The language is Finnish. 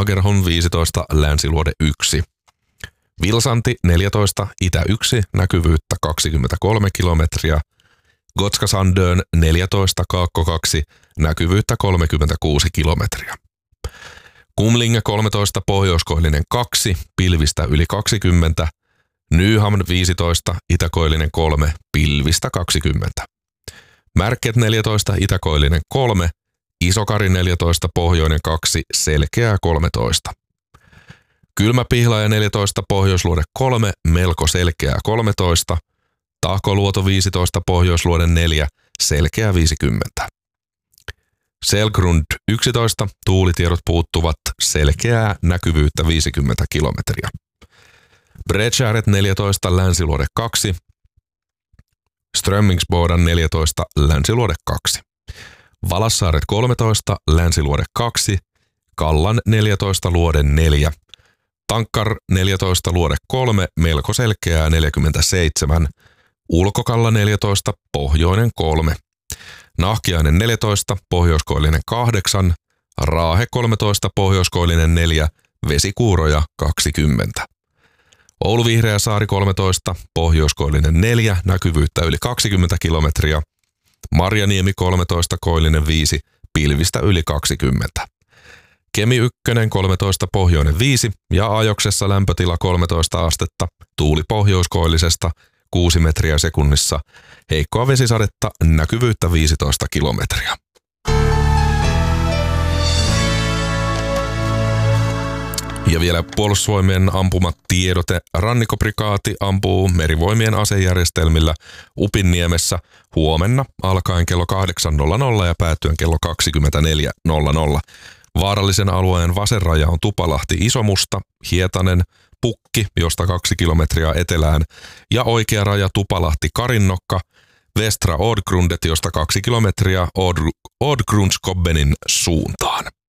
Lagerholm 15, Länsiluode 1. Vilsanti 14, Itä 1, näkyvyyttä 23 kilometriä. Gotska Sandön 14, Kaakko 2, näkyvyyttä 36 kilometriä. Kumlinge 13, Pohjoiskoillinen 2, pilvistä yli 20. Nyhamn 15, Itäkoillinen 3, pilvistä 20. Märket 14, Itäkoillinen 3, Isokari 14, Pohjoinen 2, selkeää 13. Kylmäpihlaja 14, Pohjoisluode 3, melko selkeää 13. Tahkoluoto 15, Pohjoisluode 4, selkeää 50. Selgrund 11, tuulitiedot puuttuvat, selkeää näkyvyyttä 50 kilometriä. Bredskäret 14, Länsiluode 2. Strömmingsbodan 14, Länsiluode 2. Valassaaret 13, Länsiluode 2. Kallan 14, Luode 4. Tankkar 14, Luode 3, melko selkeää 47. Ulkokalla 14, Pohjoinen 3. Nahkiainen 14, Pohjoiskoillinen 8. Raahe 13, Pohjoiskoillinen 4, Vesikuuroja 20. Oulu Vihreäsaari 13, Pohjoiskoillinen 4, näkyvyyttä yli 20 kilometriä. Marjaniemi 13, Koillinen 5, pilvistä yli 20. Kemi 1, 13, Pohjoinen 5 ja Ajoksessa lämpötila 13 astetta, tuuli pohjoiskoillisesta 6 metriä sekunnissa, heikkoa vesisadetta, näkyvyyttä 15 kilometriä. Ja vielä Puolustusvoimien ampumatiedote. Rannikkoprikaati ampuu merivoimien asejärjestelmillä Upinniemessä huomenna alkaen kello 8.00 ja päättyen kello 24.00. Vaarallisen alueen vasenraja on Tupalahti Isomusta, Hietanen, Pukki, josta 2 kilometriä etelään, ja oikea raja Tupalahti Karinnokka, Västra Ådgrundet, josta 2 kilometriä Ådgrundskobbenin suuntaan.